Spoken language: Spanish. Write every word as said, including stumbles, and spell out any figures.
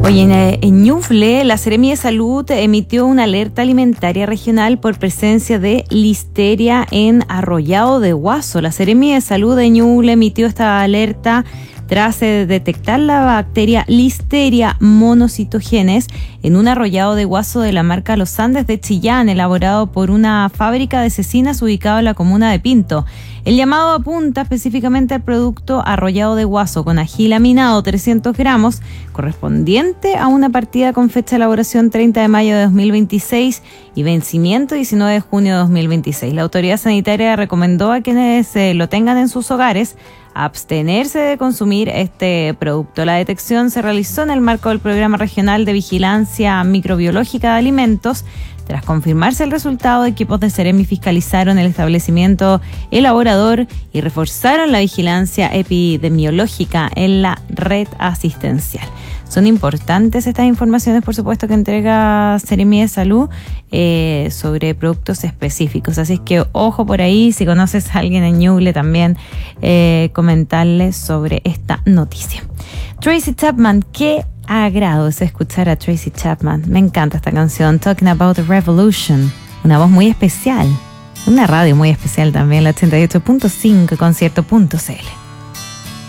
Oye, en, en Ñuble, la Seremi de Salud emitió una alerta alimentaria regional por presencia de listeria en Arroyado de Guaso. La Seremi de Salud de Ñuble emitió esta alerta tras eh, detectar la bacteria Listeria monocytogenes en un arroyado de Guaso de la marca Los Andes de Chillán, elaborado por una fábrica de cecinas ubicada en la comuna de Pinto. El llamado apunta específicamente al producto arroyado de Guaso con ají laminado trescientos gramos, correspondiente a una partida con fecha de elaboración treinta de mayo de dos mil veintiséis y vencimiento diecinueve de junio de dos mil veintiséis. La autoridad sanitaria recomendó a quienes eh, lo tengan en sus hogares abstenerse de consumir este producto. La detección se realizó en el marco del Programa Regional de Vigilancia Microbiológica de Alimentos. Tras confirmarse el resultado, equipos de Seremi fiscalizaron el establecimiento elaborador y reforzaron la vigilancia epidemiológica en la red asistencial. Son importantes estas informaciones, por supuesto, que entrega Seremi de Salud eh, sobre productos específicos. Así que ojo por ahí, si conoces a alguien en Ñuble también, eh, comentarle sobre esta noticia. Tracy Chapman, qué agrado es escuchar a Tracy Chapman. Me encanta esta canción, Talking About the Revolution. Una voz muy especial, una radio muy especial también, la ochenta y ocho punto cinco, concierto punto c l.